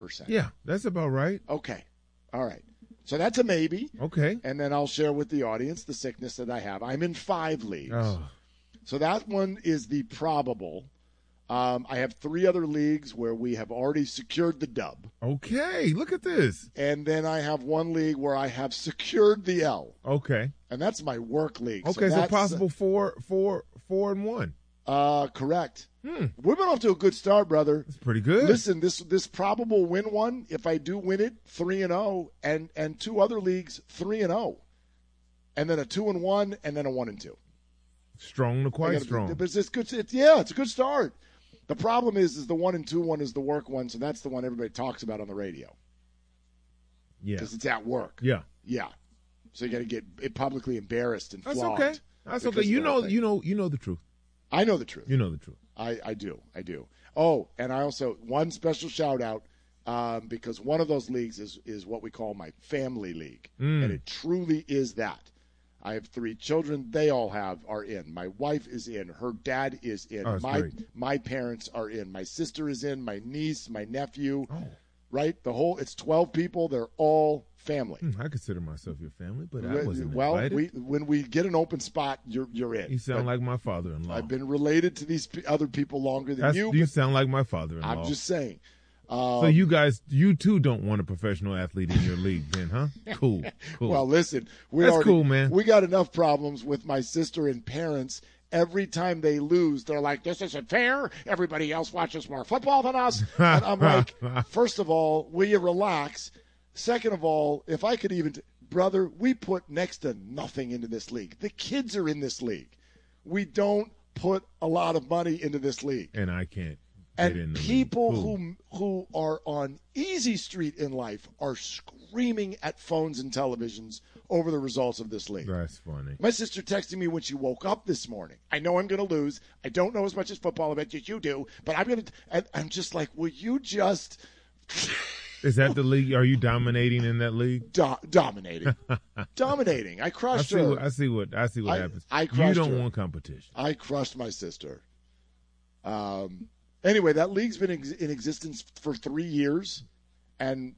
Yeah, that's about right. Okay. All right. So that's a maybe. Okay. And then I'll share with the audience the sickness that I have. I'm in 5 leagues. Oh. So that one is the probable. I have 3 other leagues where we have already secured the dub. Okay, look at this. And then I have 1 league where I have secured the L. Okay. And that's my work league. Okay, so possible 4-1. Correct. We've been off to a good start, brother. That's pretty good. Listen, this probable win one, if I do win it, 3-0, and 2 other leagues 3-0, and then a 2-1, and then a 1-2. Strong to quite strong. But it's good. It's a good start. The problem is the 1-2 one is the work one, so that's the one everybody talks about on the radio. Yeah, because it's at work. Yeah. So you got to get publicly embarrassed and That's flogged. okay. That's okay. You know the truth. I know the truth. You know the truth. I do. Oh, and I also, one special shout out, because one of those leagues is what we call my family league. And it truly is that. I have 3 children. They all are in. My wife is in. Her dad is in. My parents are in. My sister is in. My niece, my nephew. Oh. Right? It's 12 people. They're all family. I consider myself your family, but I wasn't invited. When we get an open spot, you're in. You sound like my father-in-law. I've been related to these other people longer than you. You sound like my father-in-law. I'm just saying. So you too don't want a professional athlete in your league then, huh? Cool. Well, listen. That's cool, man. We got enough problems with my sister and parents. Every time they lose, they're like, this isn't fair. Everybody else watches more football than us. And I'm like, first of all, will you relax? Second of all, if I could even, brother, we put next to nothing into this league. The kids are in this league. We don't put a lot of money into this league. And I can't. And people who are on easy street in life are screaming at phones and televisions over the results of this league. That's funny. My sister texted me when she woke up this morning. I know I'm going to lose. I don't know as much as football about as you do, but I'm going to. And I'm just like, will you just? Is that the league? Are you dominating in that league? Dominating. Dominating. I crushed her. I see what happens. I crushed You don't her. want competition. I crushed my sister. Anyway, that league's been in existence for 3 years, and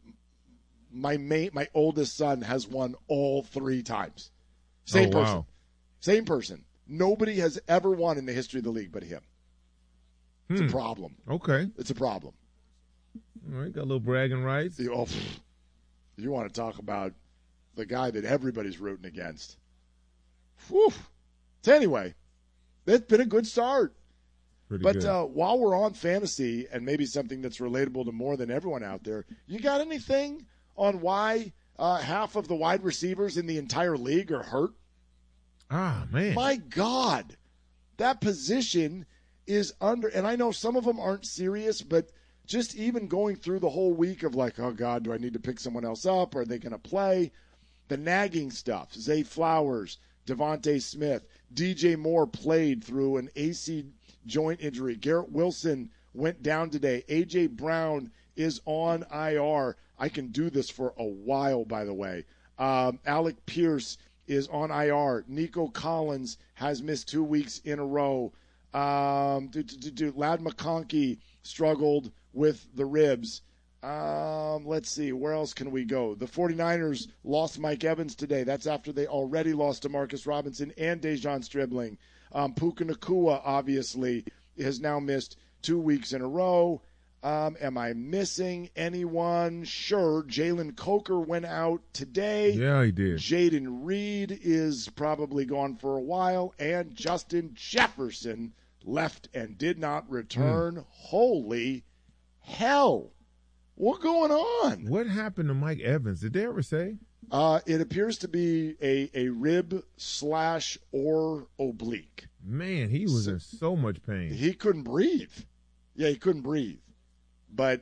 my oldest son has won all 3 times. Same person. Wow. Same person. Nobody has ever won in the history of the league but him. It's a problem. Okay. It's a problem. All right, got a little bragging rights. You want to talk about the guy that everybody's rooting against. Whew. So anyway, it's been a good start. But while we're on fantasy and maybe something that's relatable to more than everyone out there, you got anything on why half of the wide receivers in the entire league are hurt? Ah, man. My God. That position is under – and I know some of them aren't serious, but just even going through the whole week of like, oh, God, do I need to pick someone else up? Are they going to play? The nagging stuff, Zay Flowers, Devontae Smith, DJ Moore played through an AC joint injury. Garrett Wilson went down today. A.J. Brown is on IR. I can do this for a while, by the way. Alec Pierce is on IR. Nico Collins has missed 2 weeks in a row. Lad McConkey struggled with the ribs. Let's see. Where else can we go? The 49ers lost Mike Evans today. That's after they already lost Demarcus Robinson and Dejon Stribling. Puka Nacua, obviously, has now missed 2 weeks in a row. Am I missing anyone? Sure. Jalen Coker went out today. Yeah, he did. Jaden Reed is probably gone for a while. And Justin Jefferson left and did not return. Holy hell. What's going on? What happened to Mike Evans? Did they ever say? It appears to be a rib / or oblique. Man, he was in so much pain. He couldn't breathe. Yeah, he couldn't breathe. But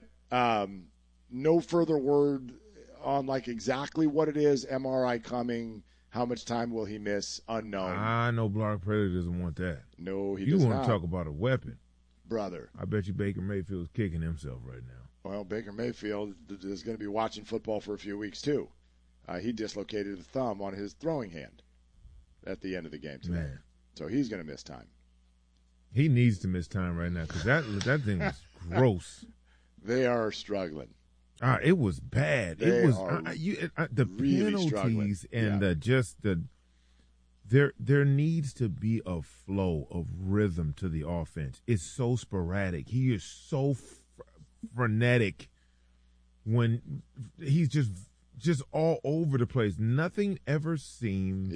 no further word on like exactly what it is. MRI coming. How much time will he miss? Unknown. I know Block Predator doesn't want that. No, he does not. You want not. to talk about a weapon. Brother. I bet you Baker Mayfield's kicking himself right now. Well, Baker Mayfield is going to be watching football for a few weeks, too. He dislocated a thumb on his throwing hand at the end of the game today. Man. So he's going to miss time. He needs to miss time right now because that thing was gross. They are struggling. It was bad. They it was are the really struggling. penalties and Yeah. there needs to be a flow of rhythm to the offense. It's so sporadic. He is so frenetic when he's just all over the place. Nothing ever seems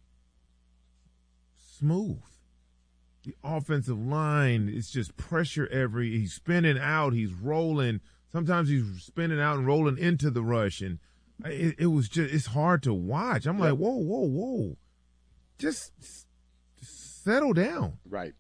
smooth. The offensive line, it's just pressure he's spinning out, he's rolling. Sometimes he's spinning out and rolling into the rush, and it's hard to watch. I'm like, whoa. Just settle down. Right.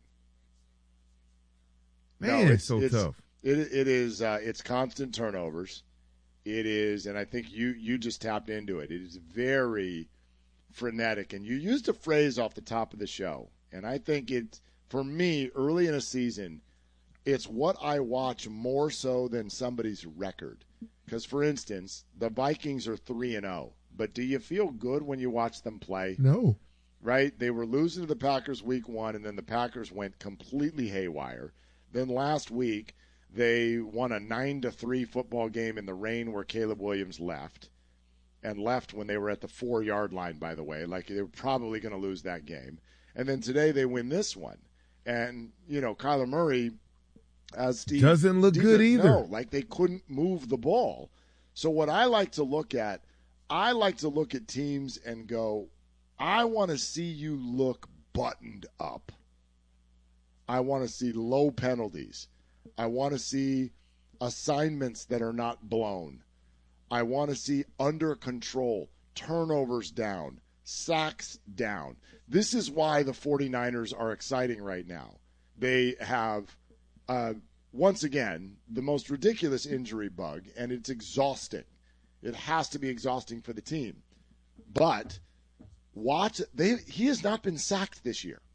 Man, it's so tough. It is it's constant turnovers. It is, and I think you just tapped into it. It is very frenetic. And you used a phrase off the top of the show, and I think it, for me, early in a season, it's what I watch more so than somebody's record. Because, for instance, the Vikings are 3-0, but do you feel good when you watch them play? No. Right? They were losing to the Packers week 1, and then the Packers went completely haywire. Then last week, they won a 9-3 football game in the rain where Caleb Williams left, and left when they were at the 4-yard line, by the way. Like, they were probably going to lose that game. And then today they win this one. And, Kyler Murray, as Steve doesn't look good either. No, like they couldn't move the ball. So what I like to look at teams and go, I want to see you look buttoned up. I want to see low penalties. I want to see assignments that are not blown. I want to see under control, turnovers down, sacks down. This is why the 49ers are exciting right now. They have, once again, the most ridiculous injury bug, and it's exhausting. It has to be exhausting for the team. But he has not been sacked this year.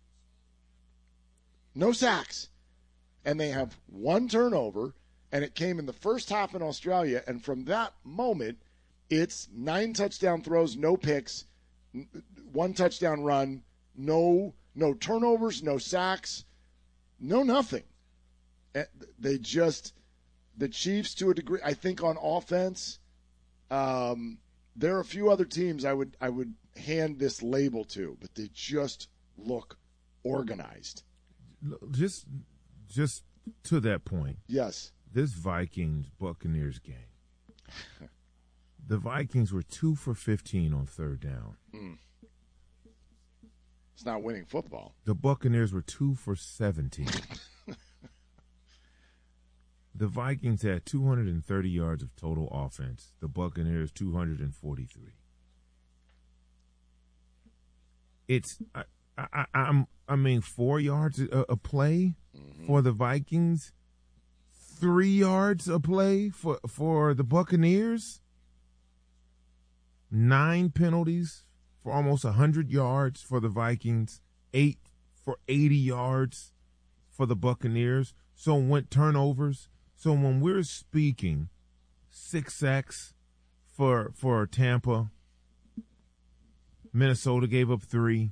No sacks. And they have one turnover, and it came in the first half in Australia. And from that moment, it's 9 touchdown throws, no picks, 1 touchdown run, no turnovers, no sacks, no nothing. The Chiefs, to a degree, I think on offense, there are a few other teams I would hand this label to, but they just look organized. Just to that point. Yes. This Vikings-Buccaneers game. The Vikings were 2 for 15 on third down. It's not winning football. The Buccaneers were 2 for 17. The Vikings had 230 yards of total offense. The Buccaneers 243. It's 4 yards a play for the Vikings, 3 yards a play for the Buccaneers, 9 penalties for almost 100 yards for the Vikings, 8 for 80 yards for the Buccaneers. So went turnovers. So when we're speaking 6 sacks for Tampa, Minnesota gave up 3.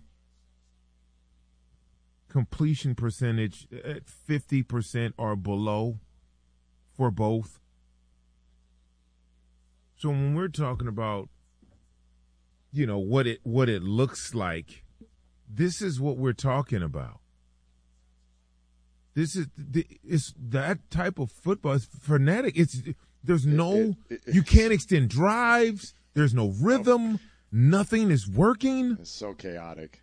Completion percentage at 50% or below for both. So when we're talking about, what it looks like, this is what we're talking about. It's that type of football. It's frenetic. You can't extend drives. There's no rhythm. Nothing is working. It's so chaotic.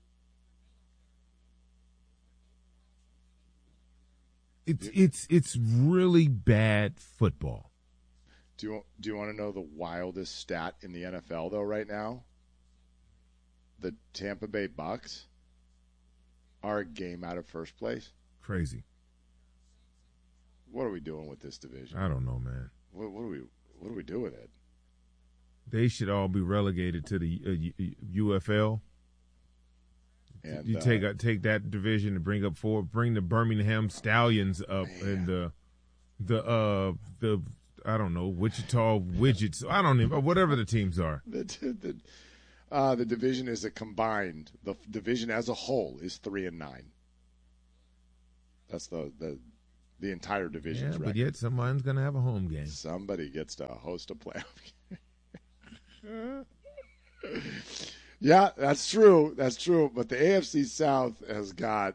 It's really bad football. Do you want to know the wildest stat in the NFL though right now? The Tampa Bay Bucks are a game out of first place. Crazy. What are we doing with this division? I don't know, man. What do we do with it? They should all be relegated to the UFL. And you take that division and bring the Birmingham Stallions up, and the I don't know, Wichita Widgets. I don't even, whatever the teams are. The division is a combined. The division as a whole is 3-9. That's the the entire division's record. But yet someone's going to have a home game. Somebody gets to host a playoff game. Yeah, that's true. That's true. But the AFC South has got,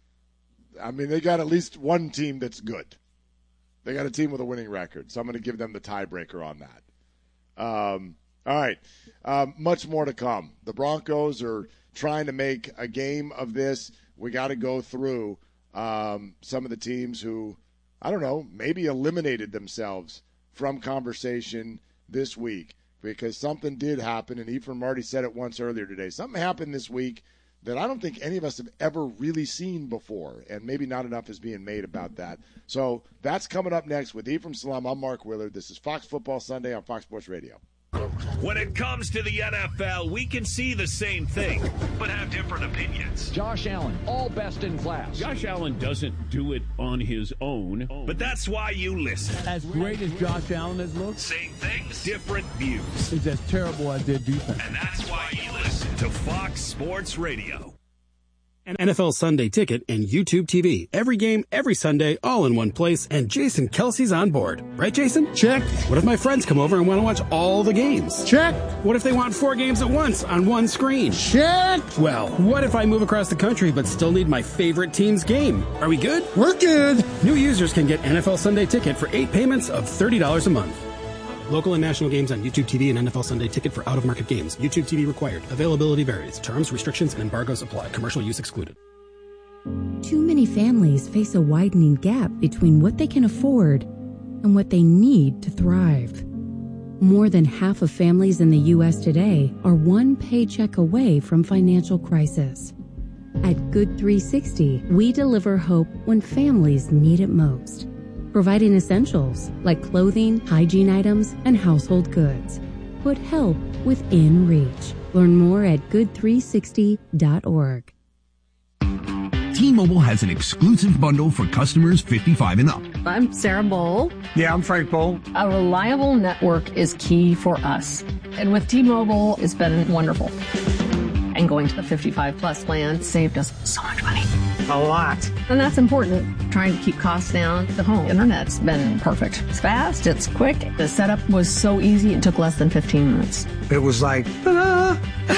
they got at least one team that's good. They got a team with a winning record. So I'm going to give them the tiebreaker on that. All right. Much more to come. The Broncos are trying to make a game of this. We got to go through some of the teams who, I don't know, maybe eliminated themselves from conversation this week because something did happen, and Ephraim already said it once earlier today. Something happened this week that I don't think any of us have ever really seen before, and maybe not enough is being made about that. So that's coming up next with Ephraim Salaam. I'm Mark Willard. This is Fox Football Sunday on Fox Sports Radio. When it comes to the NFL, we can see the same thing, but have different opinions. Josh Allen, all best in class. Josh Allen doesn't do it on his own. But that's why you listen. As great as Josh Allen has looked, same things, different views. It's as terrible as their defense. And that's why you listen to Fox Sports Radio. NFL Sunday Ticket and YouTube TV. Every game, every Sunday, all in one place, and Jason Kelsey's on board. Right, Jason? Check. What if my friends come over and want to watch all the games? Check. What if they want 4 games at once on one screen? Check. Well, what if I move across the country but still need my favorite team's game? Are we good? We're good. New users can get NFL Sunday Ticket for 8 payments of $30 a month. Local and national games on YouTube TV and NFL Sunday Ticket for out-of-market games. YouTube TV required. Availability varies. Terms, restrictions, and embargoes apply. Commercial use excluded. Too many families face a widening gap between what they can afford and what they need to thrive. More than half of families in the U.S. today are one paycheck away from financial crisis. At Good 360, we deliver hope when families need it most, providing essentials like clothing, hygiene items, and household goods. Put help within reach. Learn more at good360.org. T-Mobile has an exclusive bundle for customers 55 and up. I'm Sarah Bowl. Yeah, I'm Frank Bowl. A reliable network is key for us. And with T-Mobile, it's been wonderful. And going to the 55-plus plan saved us so much money. A lot. And that's important. Trying to keep costs down. The home internet's been perfect. It's fast. It's quick. The setup was so easy. It took less than 15 minutes. It was like, ta-da!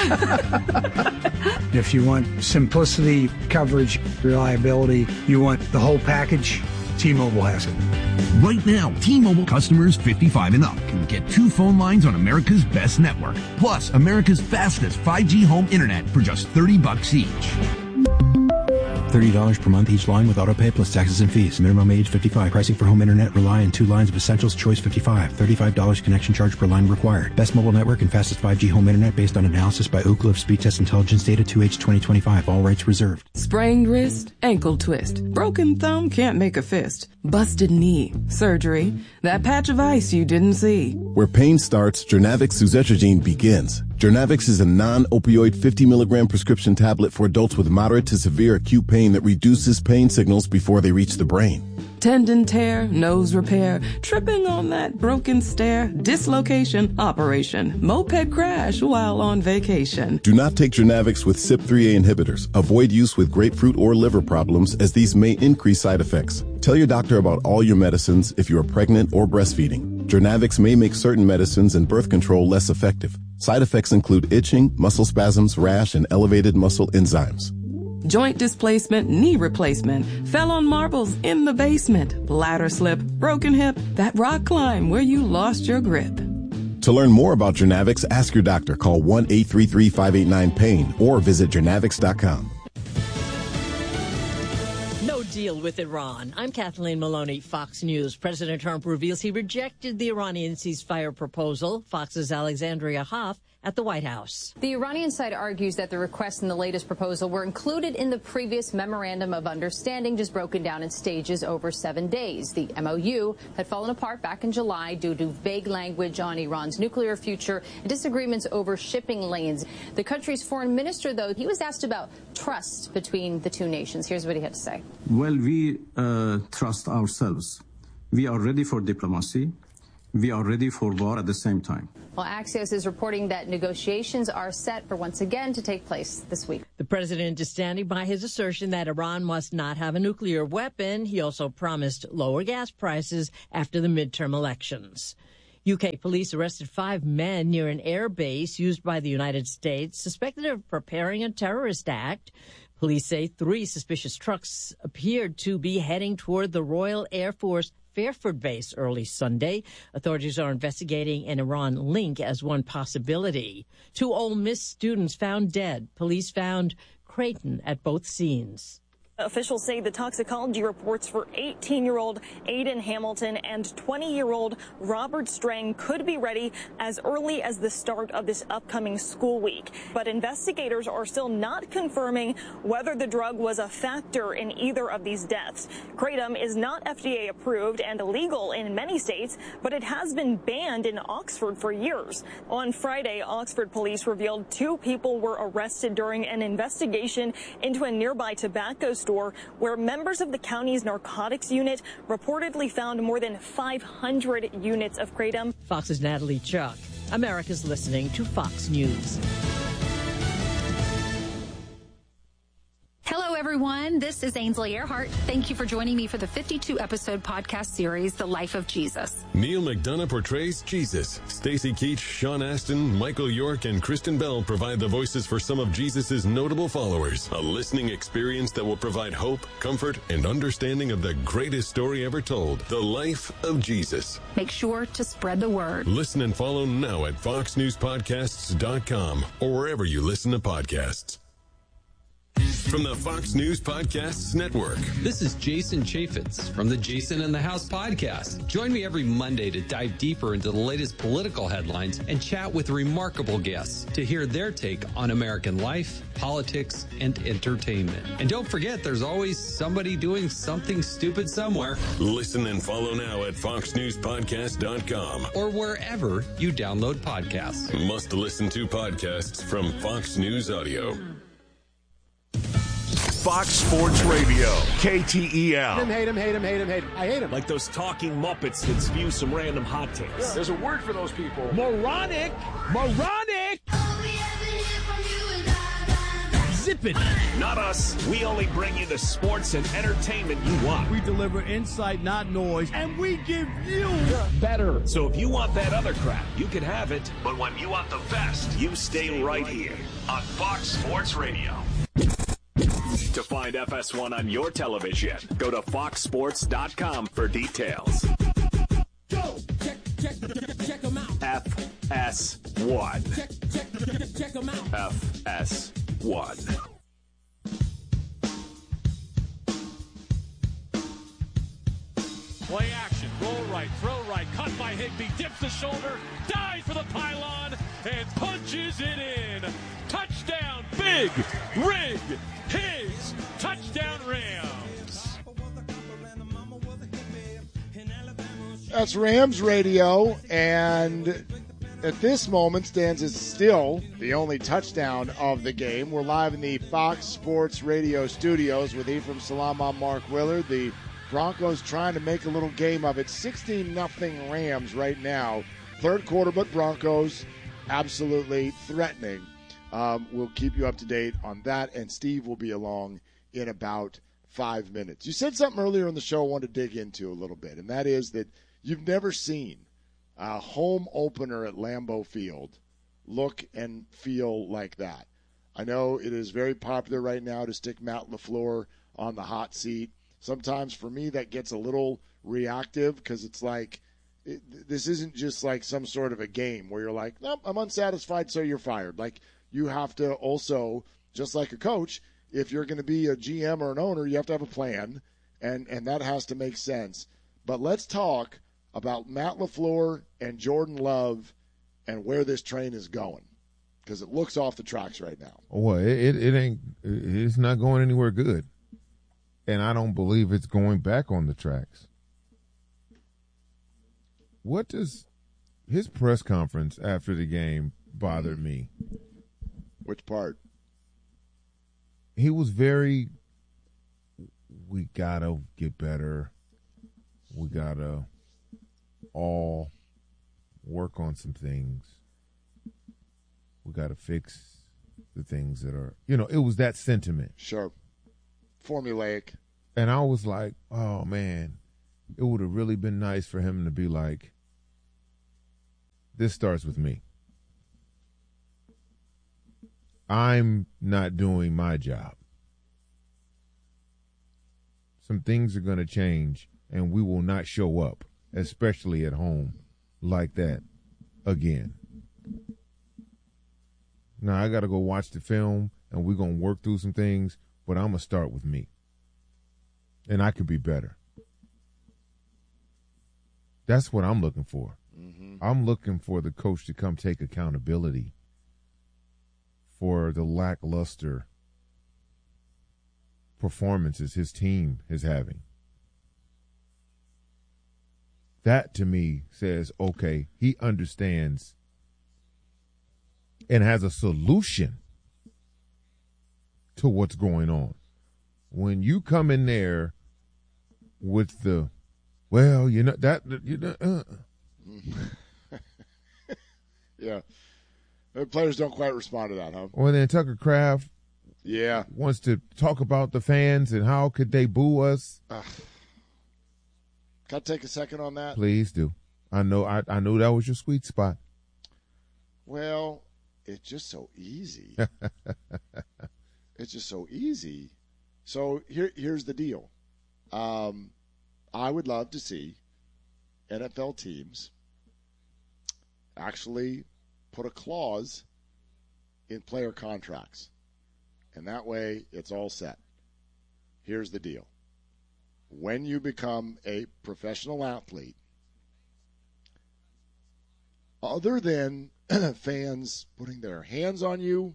If you want simplicity, coverage, reliability, you want the whole package, T-Mobile has it. Right now, T-Mobile customers 55 and up can get 2 phone lines on America's best network, plus America's fastest 5G home internet for just $30 each. $30 per month each line with autopay plus taxes and fees. Minimum age 55. Pricing for home internet rely on 2 lines of essentials. Choice 55. $35 connection charge per line required. Best mobile network and fastest 5G home internet based on analysis by Oak Cliff Speed Test Intelligence data 2H 2025. All rights reserved. Sprained wrist, ankle twist, broken thumb can't make a fist, busted knee, surgery, that patch of ice you didn't see. Where pain starts, Jernavix suzetrigine begins. Jernavix is a non-opioid 50 milligram prescription tablet for adults with moderate to severe acute pain that reduces pain signals before they reach the brain. Tendon tear, nose repair, tripping on that broken stair, dislocation, operation, moped crash while on vacation. Do not take Jernavix with CYP3A inhibitors. Avoid use with grapefruit or liver problems as these may increase side effects. Tell your doctor about all your medicines if you are pregnant or breastfeeding. Jernavix may make certain medicines and birth control less effective. Side effects include itching, muscle spasms, rash, and elevated muscle enzymes. Joint displacement, knee replacement, fell on marbles in the basement, ladder slip, broken hip, that rock climb where you lost your grip. To learn more about Jernavix, ask your doctor. Call 1-833-589-PAIN or visit jernavix.com. No deal with Iran. I'm Kathleen Maloney, Fox News. President Trump reveals he rejected the Iranian ceasefire proposal. Fox's Alexandria Hoff at the White House. The Iranian side argues that the requests in the latest proposal were included in the previous memorandum of understanding, just broken down in stages over 7 days. The MOU had fallen apart back in July due to vague language on Iran's nuclear future and disagreements over shipping lanes. The country's foreign minister, though, he was asked about trust between the two nations. Here's what he had to say. Well, we trust ourselves. We are ready for diplomacy. We are ready for war at the same time. Well, Axios is reporting that negotiations are set for once again to take place this week. The president is standing by his assertion that Iran must not have a nuclear weapon. He also promised lower gas prices after the midterm elections. UK police arrested 5 men near an air base used by the United States, suspected of preparing a terrorist act. Police say 3 suspicious trucks appeared to be heading toward the Royal Air Force Fairford base early Sunday. Authorities are investigating an Iran link as one possibility. 2 Ole Miss students found dead. Police found Creighton at both scenes. Officials say the toxicology reports for 18-year-old Aiden Hamilton and 20-year-old Robert Strang could be ready as early as the start of this upcoming school week. But investigators are still not confirming whether the drug was a factor in either of these deaths. Kratom is not FDA approved and illegal in many states, but it has been banned in Oxford for years. On Friday, Oxford police revealed 2 people were arrested during an investigation into a nearby tobacco store where members of the county's narcotics unit reportedly found more than 500 units of kratom. Fox's Natalie Chuck. America's listening to Fox News. Hello, everyone. This is Ainsley Earhart. Thank you for joining me for the 52-episode podcast series, The Life of Jesus. Neil McDonough portrays Jesus. Stacey Keach, Sean Astin, Michael York, and Kristen Bell provide the voices for some of Jesus' notable followers. A listening experience that will provide hope, comfort, and understanding of the greatest story ever told, The Life of Jesus. Make sure to spread the word. Listen and follow now at foxnewspodcasts.com or wherever you listen to podcasts. From the Fox News Podcasts Network. This is Jason Chaffetz from the Jason in the House podcast. Join me every Monday to dive deeper into the latest political headlines and chat with remarkable guests to hear their take on American life, politics, and entertainment. And don't forget, there's always somebody doing something stupid somewhere. Listen and follow now at foxnewspodcast.com or wherever you download podcasts. Must listen to podcasts from Fox News Audio. Fox Sports Radio, KTEL. Hate him. I hate him. Like those talking Muppets that spew some random hot takes. Yeah. There's a word for those people. Moronic. Zip it. Not us. We only bring you the sports and entertainment you want. We deliver insight, not noise, and we give you better. So if you want that other crap, you can have it. But when you want the best, you stay right here on Fox Sports Radio. To find FS1 on your television, go to foxsports.com for details. Go! Check them out. FS1. Check them out. FS1. Play action, roll right, throw right, cut by Higbee, dips the shoulder, dives for the pylon, and punches it in. Touchdown, Big Rig Higgs. Touchdown, Rams. That's Rams radio, and at this moment stands as still the only touchdown of the game. We're live in the Fox Sports Radio studios with Ephraim Salam. I'm Mark Willard. The Broncos trying to make a little game of it. 16-0 Rams right now. Third quarter, but Broncos absolutely threatening. We'll keep you up to date on that, and Steve will be along in about 5 minutes. You said something earlier in the show I want to dig into a little bit, and that is that you've never seen a home opener at Lambeau Field look and feel like that. I know it is very popular right now to stick Matt LaFleur on the hot seat. Sometimes for me that gets a little reactive because it's like this isn't just like some sort of a game where you're like, nope, I'm unsatisfied, so you're fired. Like you have to also, just like a coach, if you're going to be a GM or an owner, you have to have a plan, and that has to make sense. But let's talk about Matt LaFleur and Jordan Love and where this train is going because it looks off the tracks right now. Well, it's not going anywhere good. And I don't believe it's going back on the tracks. What does his press conference after the game bothered me? Which part? He was very, we got to get better. We got to all work on some things. We got to fix the things that are, it was that sentiment. Sure. Formulaic. And I was like, oh, man, it would have really been nice for him to be like, this starts with me. I'm not doing my job. Some things are going to change, and we will not show up, especially at home, like that again. Now, I got to go watch the film, and we're going to work through some things, but I'm going to start with me. And I could be better. That's what I'm looking for. Mm-hmm. I'm looking for the coach to come take accountability for the lackluster performances his team is having. That, to me, says, okay, he understands and has a solution to what's going on. When you come in there with the, yeah. The players don't quite respond to that, huh? Well, then Tucker Kraft wants to talk about the fans and how could they boo us. Can I take a second on that? Please do. I know that was your sweet spot. Well, it's just so easy. It's just so easy. So here's the deal. I would love to see NFL teams actually put a clause in player contracts. And that way it's all set. Here's the deal. When you become a professional athlete, other than fans putting their hands on you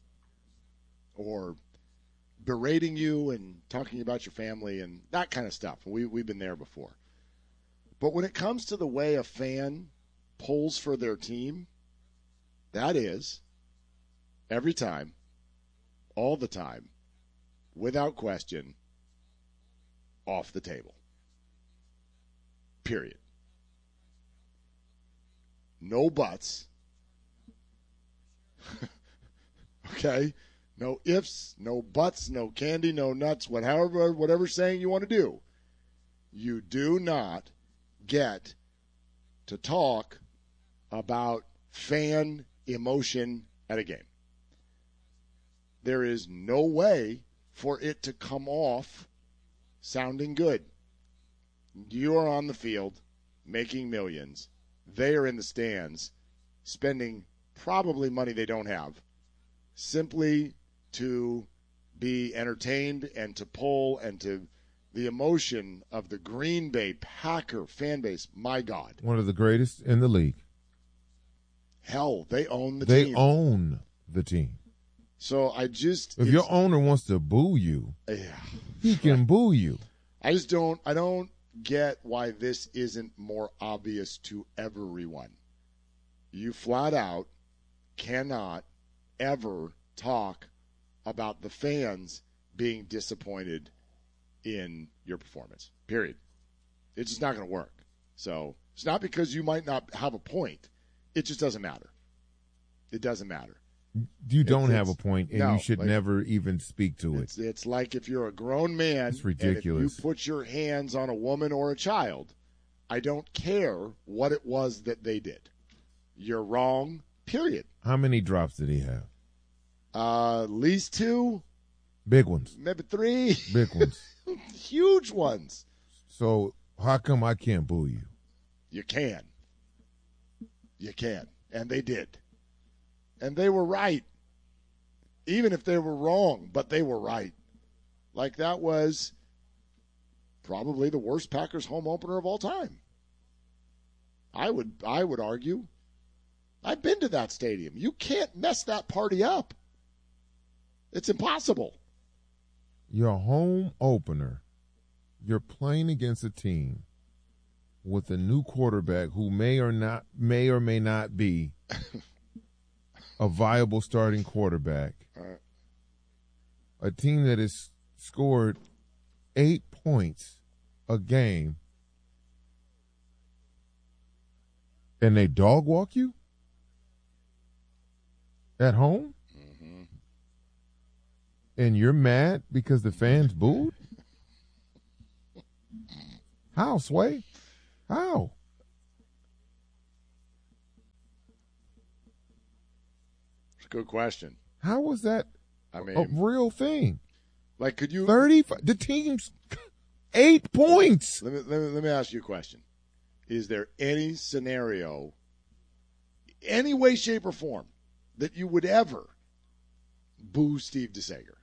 or berating you and talking about your family and that kind of stuff, we've been there before. But when it comes to the way a fan pulls for their team, that is, every time, all the time, without question, off the table. Period. No buts. Okay? No ifs, no buts, no candy, no nuts, whatever saying you want to do. You do not get to talk about fan emotion at a game. There is no way for it to come off sounding good. You are on the field making millions. They are in the stands spending probably money they don't have simply to be entertained and to pull and to the emotion of the Green Bay Packer fan base. My God. One of the greatest in the league. Hell, they own the team. They own the team. So if your owner wants to boo you, he can boo you. I don't get why this isn't more obvious to everyone. You flat out cannot ever talk about the fans being disappointed in your performance. Period. It's just not going to work. So it's not because you might not have a point. It just doesn't matter. It doesn't matter. You don't have a point, and you should never even speak to it. It's like if you're a grown man, it's ridiculous. And if you put your hands on a woman or a child, I don't care what it was that they did. You're wrong, period. How many drops did he have? At least 2. Big ones. Maybe 3. Big ones. Huge ones. So how come I can't boo you? You can. You can. And they did. And they were right. Even if they were wrong, but they were right. Like that was probably the worst Packers home opener of all time. I would argue. I've been to that stadium. You can't mess that party up. It's impossible. Your home opener, you're playing against a team with a new quarterback who may or may not be a viable starting quarterback. A team that has scored 8 points a game, and they dog walk you? At home? Mm-hmm. And you're mad because the fans booed? How, Sway? How? It's a good question. How was that a real thing? Like, could you 35? The team's 8 points. Let me ask you a question. Is there any scenario, any way, shape, or form, that you would ever boo Steve DeSager?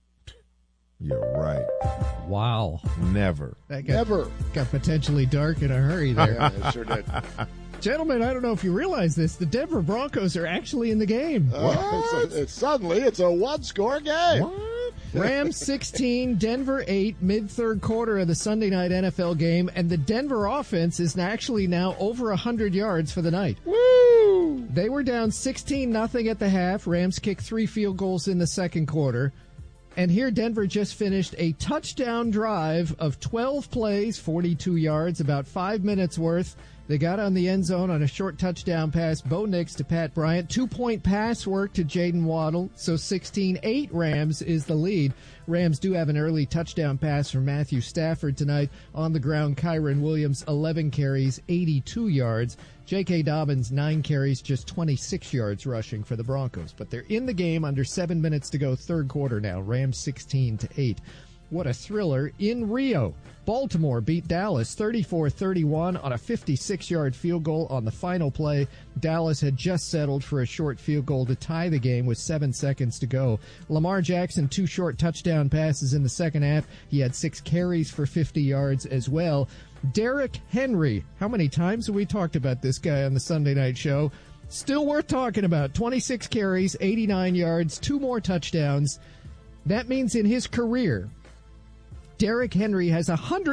You're right. Wow. Never. That Never. Got potentially dark in a hurry there. Yeah, it sure did. Gentlemen, I don't know if you realize this. The Denver Broncos are actually in the game. Suddenly, it's a one-score game. What? Rams 16, Denver 8, mid-third quarter of the Sunday night NFL game, and the Denver offense is actually now over 100 yards for the night. Woo! They were down 16-0 at the half. Rams kicked 3 field goals in the second quarter. And here Denver just finished a touchdown drive of 12 plays, 42 yards, about 5 minutes worth. They got on the end zone on a short touchdown pass, Bo Nix to Pat Bryant. 2-point pass work to Jaden Waddle. So 16-8 Rams is the lead. Rams do have an early touchdown pass from Matthew Stafford tonight. On the ground, Kyron Williams, 11 carries, 82 yards. J.K. Dobbins, 9 carries, just 26 yards rushing for the Broncos. But they're in the game under 7 minutes to go, third quarter now. Rams 16-8. What a thriller in Rio. Baltimore beat Dallas 34-31 on a 56-yard field goal on the final play. Dallas had just settled for a short field goal to tie the game with 7 seconds to go. Lamar Jackson, 2 short touchdown passes in the second half. He had 6 carries for 50 yards as well. Derrick Henry, how many times have we talked about this guy on the Sunday night show? Still worth talking about. 26 carries, 89 yards, 2 more touchdowns. That means in his career, Derrick Henry has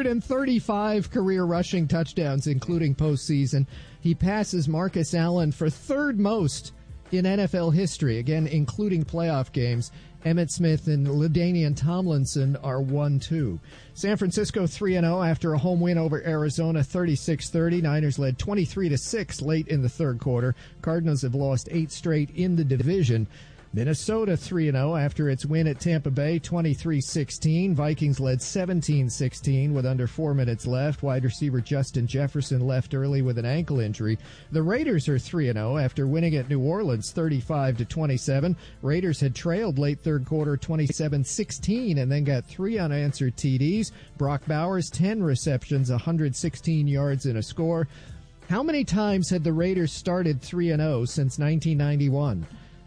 135 career rushing touchdowns, including postseason. He passes Marcus Allen for third most in NFL history, again, including playoff games. Emmitt Smith and LaDainian Tomlinson are 1-2. San Francisco 3-0 after a home win over Arizona 36-30. Niners led 23-6 late in the third quarter. Cardinals have lost 8 straight in the division. Minnesota 3-0 after its win at Tampa Bay 23-16. Vikings led 17-16 with under 4 minutes left. Wide receiver Justin Jefferson left early with an ankle injury. The Raiders are 3-0 after winning at New Orleans 35-27. Raiders had trailed late third quarter 27-16 and then got 3 unanswered TDs. Brock Bowers 10 receptions, 116 yards and a score. How many times had the Raiders started 3-0 since 1991?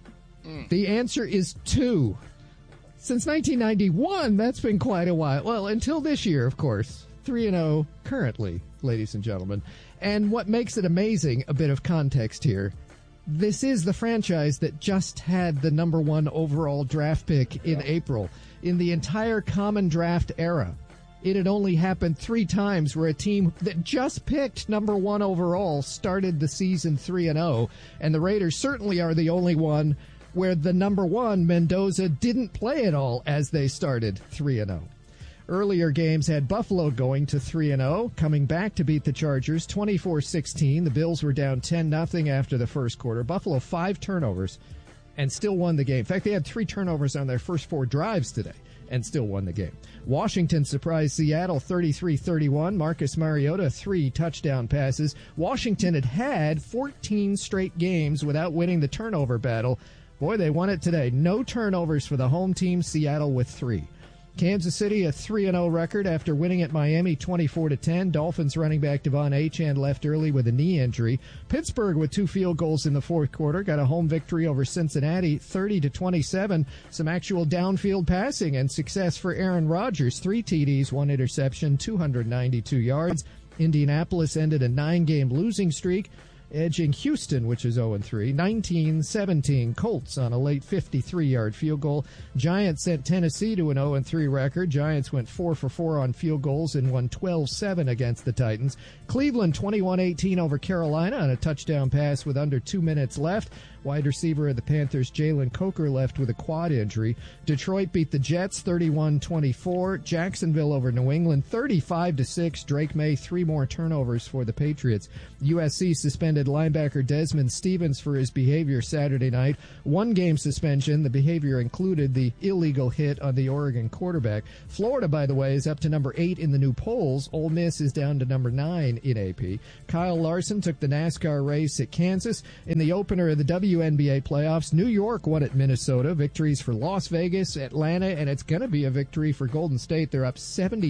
The answer is 2. Since 1991, that's been quite a while. Well, until this year, of course. 3-0 currently, ladies and gentlemen. And what makes it amazing, a bit of context here, this is the franchise that just had the number 1 overall draft pick in April. In the entire common draft era, it had only happened 3 times where a team that just picked number 1 overall started the season 3-0. And the Raiders certainly are the only one where the number 1, Mendoza, didn't play at all as they started 3-0. Earlier games had Buffalo going to 3-0, coming back to beat the Chargers 24-16. The Bills were down 10-0 after the first quarter. Buffalo 5 turnovers and still won the game. In fact, they had 3 turnovers on their first 4 drives today and still won the game. Washington surprised Seattle 33-31. Marcus Mariota 3 touchdown passes. Washington had 14 straight games without winning the turnover battle. Boy, they won it today. No turnovers for the home team, Seattle with 3. Kansas City, a 3-0 record after winning at Miami 24-10. Dolphins running back Devon Achane left early with a knee injury. Pittsburgh with 2 field goals in the fourth quarter got a home victory over Cincinnati 30-27. Some actual downfield passing and success for Aaron Rodgers. 3 TDs, 1 interception, 292 yards. Indianapolis ended a 9-game losing streak, edging Houston, which is 0-3, 19-17 Colts on a late 53-yard field goal. Giants sent Tennessee to an 0-3 record. Giants went 4-for-4 on field goals and won 12-7 against the Titans. Cleveland 21-18 over Carolina on a touchdown pass with under 2 minutes left. Wide receiver of the Panthers, Jalen Coker, left with a quad injury. Detroit beat the Jets 31-24. Jacksonville over New England 35-6. Drake May 3 more turnovers for the Patriots. USC suspended suspended linebacker Desmond Stevens for his behavior Saturday night. 1-game suspension. The behavior included the illegal hit on the Oregon quarterback. Florida, by the way, is up to number 8 in the new polls. Ole Miss is down to number 9 in AP. Kyle Larson took the NASCAR race at Kansas. In the opener of the WNBA playoffs, New York won at Minnesota. Victories for Las Vegas, Atlanta, and it's going to be a victory for Golden State. They're up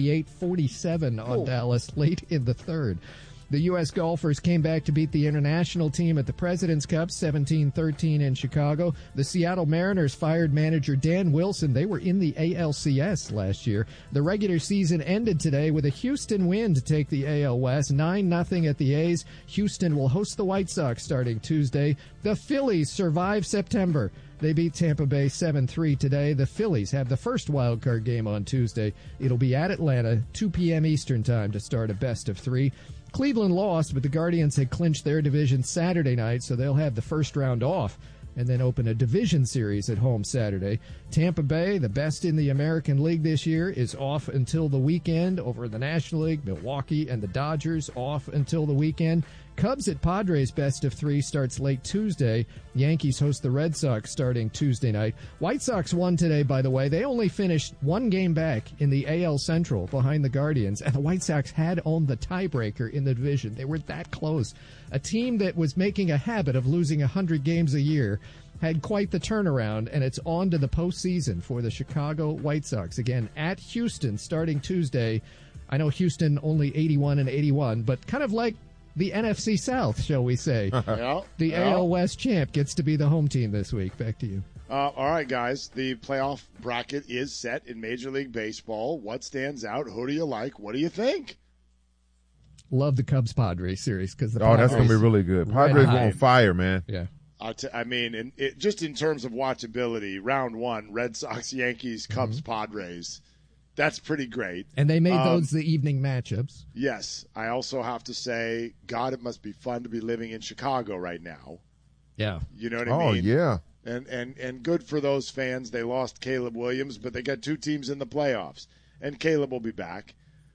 78-47 on Dallas late in the third. The U.S. golfers came back to beat the international team at the President's Cup, 17-13 in Chicago. The Seattle Mariners fired manager Dan Wilson. They were in the ALCS last year. The regular season ended today with a Houston win to take the AL West, 9-0 at the A's. Houston will host the White Sox starting Tuesday. The Phillies survive September. They beat Tampa Bay 7-3 today. The Phillies have the first wild card game on Tuesday. It'll be at Atlanta, 2 p.m. Eastern time to start a best of 3. Cleveland lost, but the Guardians had clinched their division Saturday night, so they'll have the first round off and then open a division series at home Saturday. Tampa Bay, the best in the American League this year, is off until the weekend over the National League. Milwaukee and the Dodgers off until the weekend. Cubs at Padres best of 3 starts late Tuesday. Yankees host the Red Sox starting Tuesday night. White Sox won today, by the way. They only finished 1 game back in the AL Central behind the Guardians, and the White Sox had owned the tiebreaker in the division. They were that close. A team that was making a habit of losing 100 games a year had quite the turnaround, and it's on to the postseason for the Chicago White Sox. Again, at Houston starting Tuesday. I know Houston only 81-81, but kind of like the NFC South, shall we say. The AL West champ gets to be the home team this week. Back to you. All right, guys. The playoff bracket is set in Major League Baseball. What stands out? Who do you like? What do you think? Love the Cubs-Padres series because the that's going to be really good. Padres are on fire, man. Yeah. I mean, just in terms of watchability, round 1, Red Sox, Yankees, Cubs, Padres. That's pretty great. And they made those the evening matchups. Yes. I also have to say, God, it must be fun to be living in Chicago right now. Yeah. You know what I mean? Oh, yeah. And good for those fans. They lost Caleb Williams, but they got 2 teams in the playoffs. And Caleb will be back.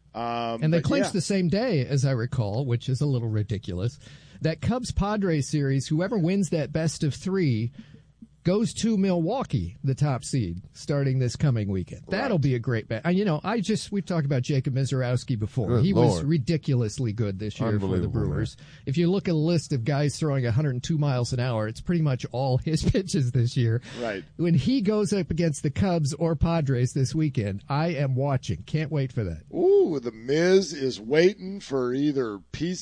And they clinched the same day, as I recall, which is a little ridiculous. That Cubs-Padres series, whoever wins that best of 3 goes to Milwaukee, the top seed, starting this coming weekend. Right. That'll be a great bet. We've talked about Jacob Mizorowski before. Good Lord. Was ridiculously good this year for the Brewers. Man. If you look at a list of guys throwing 102 miles an hour, it's pretty much all his pitches this year. Right. When he goes up against the Cubs or Padres this weekend, I am watching. Can't wait for that. Ooh, the Miz is waiting for either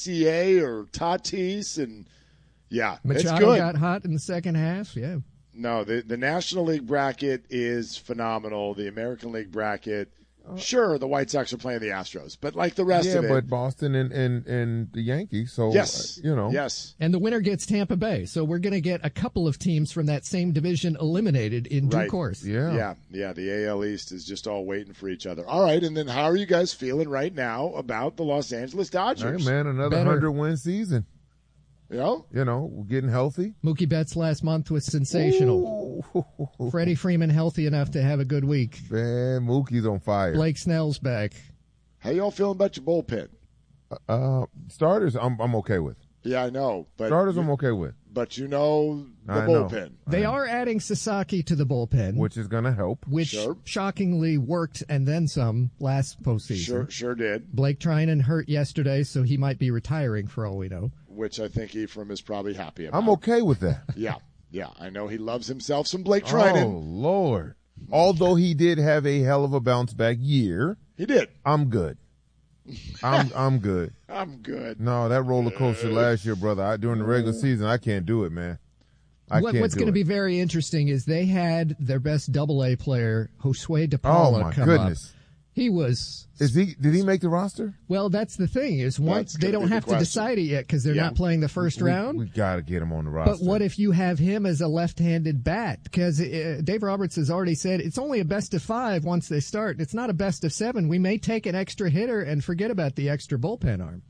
PCA or Tatis, and Machado got hot in the second half. Yeah. No, the National League bracket is phenomenal. The American League bracket, sure, the White Sox are playing the Astros, but like the rest of it. Yeah, but Boston and the Yankees, so, yes. Yes. And the winner gets Tampa Bay, so we're going to get a couple of teams from that same division eliminated in due course. Yeah, the AL East is just all waiting for each other. All right, and then how are you guys feeling right now about the Los Angeles Dodgers? Hey, man, another 100-win season. Yeah. We're getting healthy. Mookie Betts last month was sensational. Ooh. Freddie Freeman healthy enough to have a good week. Man, Mookie's on fire. Blake Snell's back. How y'all feeling about your bullpen? Starters, I'm okay with. Yeah, I know. But starters, I'm okay with. But the bullpen. They are adding Sasaki to the bullpen. Which is going to help. Which shockingly worked and then some last postseason. Sure did. Blake Trinan hurt yesterday, so he might be retiring for all we know. Which I think Ephraim is probably happy about. I'm okay with that. Yeah. I know he loves himself some Blake Trinan. Oh, Lord. Although he did have a hell of a bounce-back year. He did. I'm good. I'm good. I'm good. No, that roller coaster last year, brother. During the regular season, I can't do it, man. What's going to be very interesting is they had their best Double-A player, Josue De Paula, come up. He was. Did he make the roster? Well, that's the thing is once they don't have to decide it yet because they're not playing the first round. We got to get him on the roster. But what if you have him as a left-handed bat? Because Dave Roberts has already said it's only a best of 5 once they start. It's not a best of 7. We may take an extra hitter and forget about the extra bullpen arm.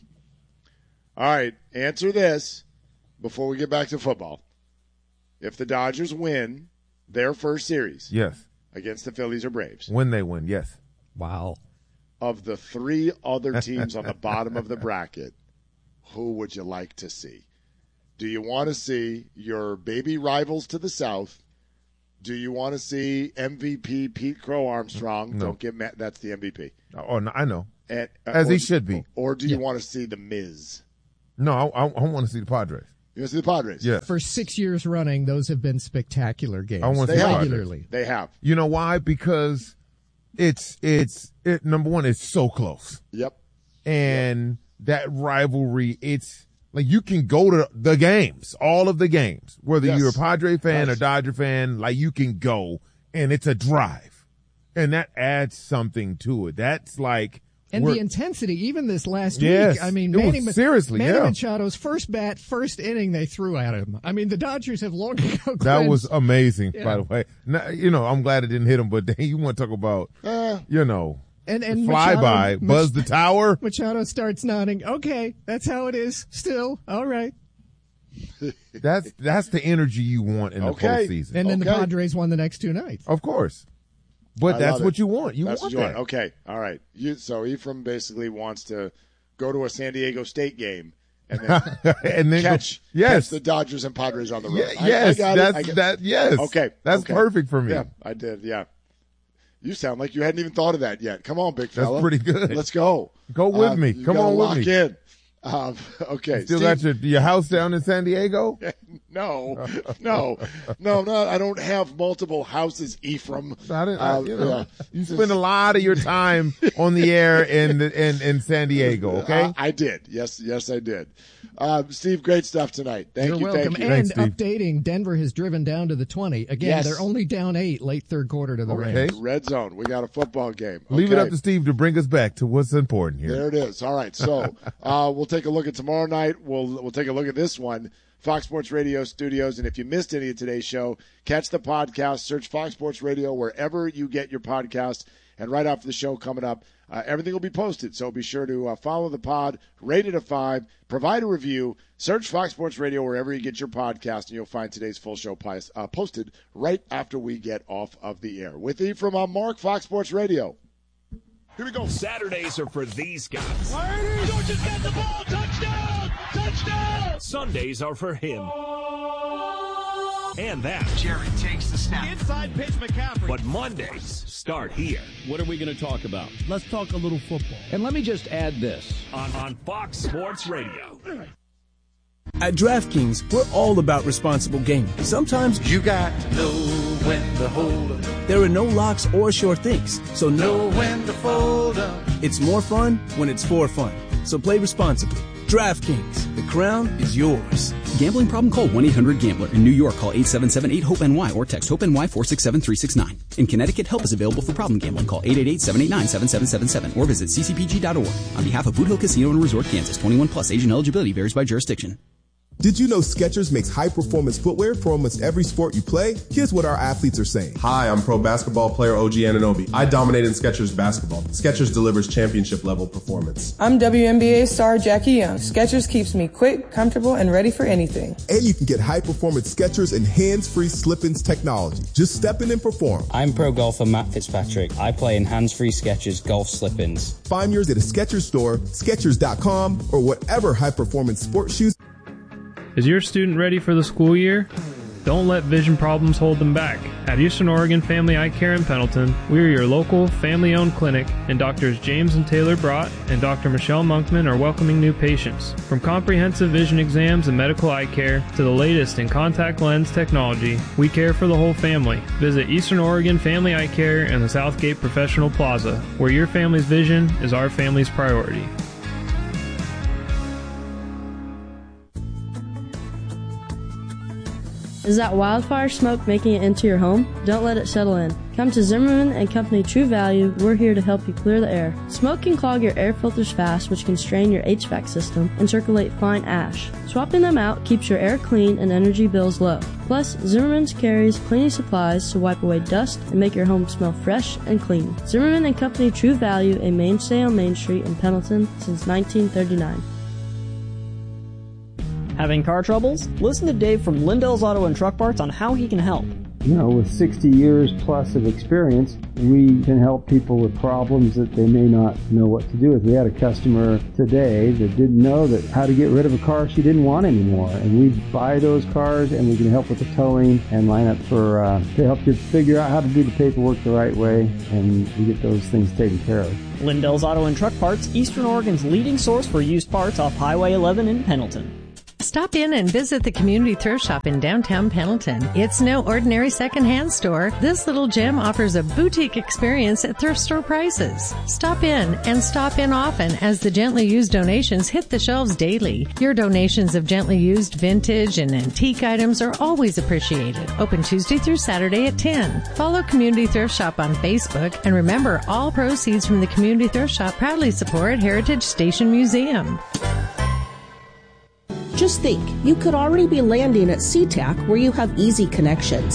All right, answer this before we get back to football. If the Dodgers win their first series, yes, against the Phillies or Braves, when they win, yes. Wow. Of the 3 other teams on the bottom of the bracket, who would you like to see? Do you want to see your baby rivals to the south? Do you want to see MVP Pete Crow Armstrong? No. Don't get mad. That's the MVP. Oh, no, I know. As he should be. Or do you want to see the Miz? No, I want to see the Padres. You want to see the Padres? Yeah. For 6 years running, those have been spectacular games. I want to see regularly. They have. You know why? Because it's number one, it's so close. Yep. And that rivalry, it's like you can go to the games, all of the games, whether you're a Padre fan or Dodger fan, like you can go, and it's a drive. And that adds something to it. That's like. And the intensity, even this last Yes, week. I mean, it was seriously, Manny yeah. Machado's first bat, first inning they threw at him. I mean, the Dodgers have long ago. That was amazing, Yeah. by the way. Now, I'm glad it didn't hit him, but you want to talk about, and flyby, buzz the tower. Machado starts nodding. Okay, that's how it is. Still, all right. That's the energy you want in the postseason. And then the Padres won the next two nights. Of course. But that's what you want. That's want what you that. want. Okay, all right. So Ephraim basically wants to go to a San Diego State game and then, and then catch the Dodgers and Padres on the road. Yes, I got it. Yes. Okay, that's perfect for me. Yeah, I did. Yeah. You sound like you hadn't even thought of that yet. Come on, big fella. That's pretty good. Let's go. Go with me. You Come gotta on with lock me. in. Okay. Still Steve, got your house down in San Diego? No. I don't have multiple houses, Ephraim. You spend a lot of your time on the air in San Diego. Okay, I did. Yes, I did. Steve, great stuff tonight. Thank you. Welcome. Thank you. And updating, Denver has driven down to the 20. Again, they're only down 8 late third quarter to the Rams. Red zone. We got a football game. Leave it up to Steve to bring us back to what's important here. There it is. All right. So we'll take a look at tomorrow night. We'll take a look at this one. Fox Sports Radio studios. And if you missed any of today's show, catch the podcast, search Fox Sports Radio wherever you get your podcast. And right after the show coming up, everything will be posted. So be sure to follow the pod, rate it a 5, provide a review, search Fox Sports Radio wherever you get your podcast, and you'll find today's full show posted right after we get off of the air. With Ephraim, I'm Mark, Fox Sports Radio. Here we go. Saturdays are for these guys. Georgia's got the ball. Touchdown! Touchdown! Sundays are for him. And that. Jerry takes the snap. Inside pitch, McCaffrey. But Mondays start here. What are we going to talk about? Let's talk a little football. And let me just add this. On Fox Sports Radio. At DraftKings, we're all about responsible gaming. Sometimes you got to know when to hold up. There are no locks or sure things, so know when to fold up. It's more fun when it's for fun. So play responsibly. DraftKings, the crown is yours. Gambling problem? Call 1-800-GAMBLER. In New York, call 877-8-HOPE-NY or text HOPE-NY 467-369. In Connecticut, help is available for problem gambling. Call 888-789-7777 or visit ccpg.org. On behalf of Boot Hill Casino and Resort, Kansas, 21 plus, age and eligibility varies by jurisdiction. Did you know Skechers makes high-performance footwear for almost every sport you play? Here's what our athletes are saying. Hi, I'm pro basketball player OG Anunoby. I dominate in Skechers basketball. Skechers delivers championship-level performance. I'm WNBA star Jackie Young. Skechers keeps me quick, comfortable, and ready for anything. And you can get high-performance Skechers and hands-free slip-ins technology. Just step in and perform. I'm pro golfer Matt Fitzpatrick. I play in hands-free Skechers golf slip-ins. Find yours at a Skechers store, Skechers.com, or whatever high-performance sports shoes. Is your student ready for the school year? Don't let vision problems hold them back. At Eastern Oregon Family Eye Care in Pendleton, we are your local, family-owned clinic, and Drs. James and Taylor Brott and Dr. Michelle Monkman are welcoming new patients. From comprehensive vision exams and medical eye care to the latest in contact lens technology, we care for the whole family. Visit Eastern Oregon Family Eye Care in the Southgate Professional Plaza, where your family's vision is our family's priority. Is that wildfire smoke making it into your home? Don't let it settle in. Come to Zimmerman and Company True Value. We're here to help you clear the air. Smoke can clog your air filters fast, which can strain your HVAC system and circulate fine ash. Swapping them out keeps your air clean and energy bills low. Plus, Zimmerman's carries cleaning supplies to wipe away dust and make your home smell fresh and clean. Zimmerman and Company True Value, a mainstay on Main Street in Pendleton since 1939. Having car troubles? Listen to Dave from Lindell's Auto and Truck Parts on how he can help. With 60 years plus of experience, we can help people with problems that they may not know what to do with. We had a customer today that didn't know that how to get rid of a car she didn't want anymore. And we buy those cars and we can help with the towing and line up to help you figure out how to do the paperwork the right way, and we get those things taken care of. Lindell's Auto and Truck Parts, Eastern Oregon's leading source for used parts off Highway 11 in Pendleton. Stop in and visit the Community Thrift Shop in downtown Pendleton. It's no ordinary secondhand store. This little gem offers a boutique experience at thrift store prices. Stop in and stop in often as the gently used donations hit the shelves daily. Your donations of gently used vintage and antique items are always appreciated. Open Tuesday through Saturday at 10. Follow Community Thrift Shop on Facebook, and remember, all proceeds from the Community Thrift Shop proudly support Heritage Station Museum. Just think, you could already be landing at SeaTac where you have easy connections.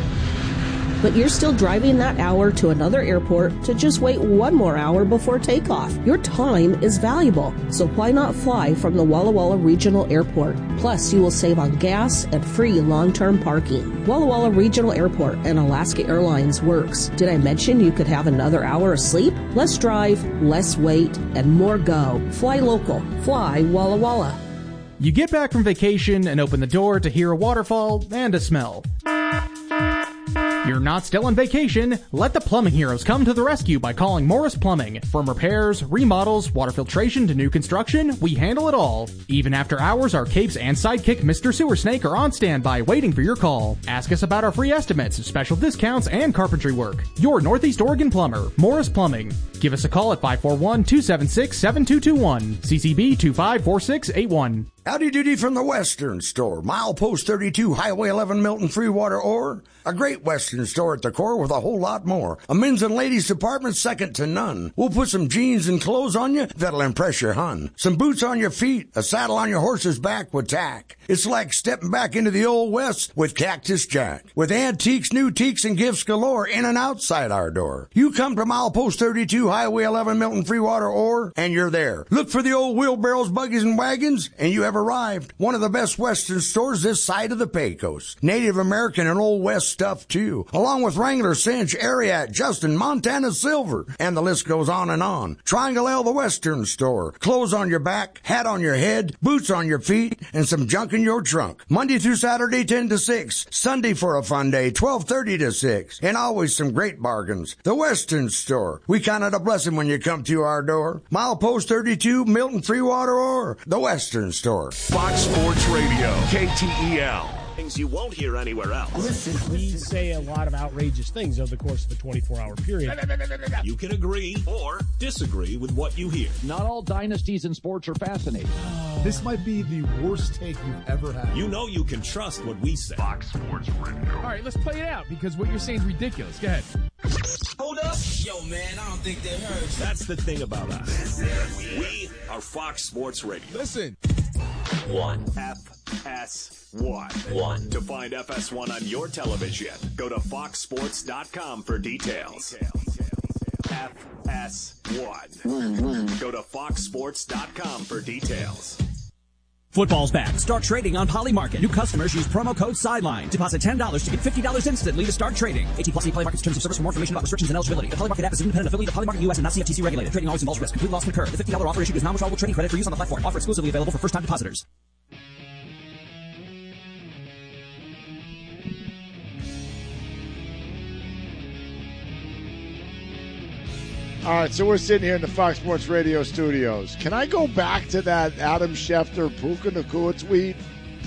But you're still driving that hour to another airport to just wait one more hour before takeoff. Your time is valuable, so why not fly from the Walla Walla Regional Airport? Plus, you will save on gas and free long-term parking. Walla Walla Regional Airport and Alaska Airlines works. Did I mention you could have another hour of sleep? Less drive, less wait, and more go. Fly local. Fly Walla Walla. You get back from vacation and open the door to hear a waterfall and a smell. You're not still on vacation. Let the plumbing heroes come to the rescue by calling Morris Plumbing. From repairs, remodels, water filtration to new construction, we handle it all. Even after hours, our capes and sidekick Mr. Sewer Snake are on standby waiting for your call. Ask us about our free estimates, special discounts, and carpentry work. Your Northeast Oregon plumber, Morris Plumbing. Give us a call at 541-276-7221. CCB 254681. Howdy doody from the Western Store. Milepost 32, Highway 11, Milton, Freewater, Ore. A great Western store at the core with a whole lot more. A men's and ladies department second to none. We'll put some jeans and clothes on you that'll impress your hun. Some boots on your feet, a saddle on your horse's back with tack. It's like stepping back into the Old West with Cactus Jack. With antiques, new teaks, and gifts galore in and outside our door. You come to Milepost 32, Highway 11, Milton, Freewater, Ore, and you're there. Look for the old wheelbarrows, buggies, and wagons, and you have arrived. One of the best Western stores this side of the Pecos. Native American and Old West stuff, too. Along with Wrangler, Cinch, Ariat, Justin, Montana Silver, and the list goes on and on. Triangle L, the Western Store. Clothes on your back, hat on your head, boots on your feet, and some junk in your trunk. Monday through Saturday, 10 to 6. Sunday for a fun day, 12:30 to 6. And always some great bargains. The Western Store. We count it a blessing when you come to our door. Milepost 32, Milton, Freewater, or the Western Store. Fox Sports Radio, KTEL. Things you won't hear anywhere else. Listen, we say a lot of outrageous things over the course of a 24-hour period. You can agree or disagree with what you hear. Not all dynasties in sports are fascinating. This might be the worst take you've ever had. You know you can trust what we say. Fox Sports Radio. All right, let's play it out because what you're saying is ridiculous. Go ahead. Hold up. Yo, man, I don't think that hurts. That's the thing about us. We are Fox Sports Radio. Listen. 1. FS1. To find FS1 on your television, go to foxsports.com for details. FS1. Go to foxsports.com for details. Football's back. Start trading on Polymarket. New customers use promo code SIDELINE. Deposit $10 to get $50 instantly to start trading. 18+ Polymarket's terms of service. For more information about restrictions and eligibility. The Polymarket app is an independent affiliate of Polymarket US and not CFTC regulated. Trading always involves risk. Complete loss can occur. The $50 offer issued is non-withdrawable trading credit for use on the platform. Offer exclusively available for first-time depositors. All right, so we're sitting here in the Fox Sports Radio studios. Can I go back to that Adam Schefter Puka Nacua tweet?